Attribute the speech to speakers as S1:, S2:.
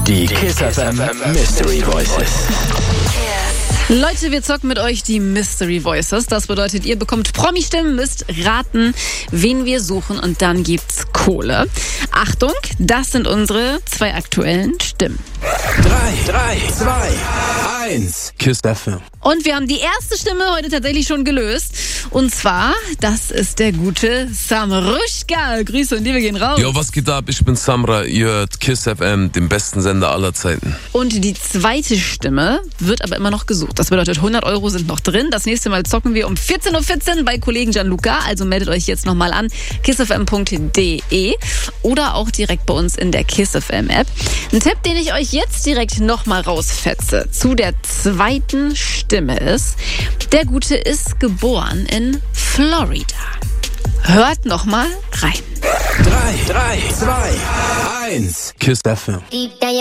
S1: Die Kiss FM Mystery Voices.
S2: Leute, wir zocken mit euch die Mystery Voices. Das bedeutet, ihr bekommt Promi-Stimmen, müsst raten, wen wir suchen und dann gibt's Kohle. Achtung, das sind unsere 2 aktuellen Stimmen.
S1: 3, 2, 1. Kiss FM.
S2: Und wir haben die erste Stimme heute tatsächlich schon gelöst. Und zwar, das ist der gute Samrushka. Grüße und Liebe gehen raus.
S3: Jo, was geht ab? Ich bin Samra, ihr hört Kiss FM, den besten Sender aller Zeiten.
S2: Und die zweite Stimme wird aber immer noch gesucht. Das bedeutet, 100 € sind noch drin. Das nächste Mal zocken wir um 14:14 Uhr bei Kollegen Gianluca. Also meldet euch jetzt nochmal an, kissfm.de oder auch direkt bei uns in der Kiss FM App. Ein Tipp, den ich euch jetzt direkt nochmal rausfetze zu der zweiten Stimme ist, der Gute ist geboren in Florida. Hört nochmal rein.
S1: 3, 2, 1. Kiss FM.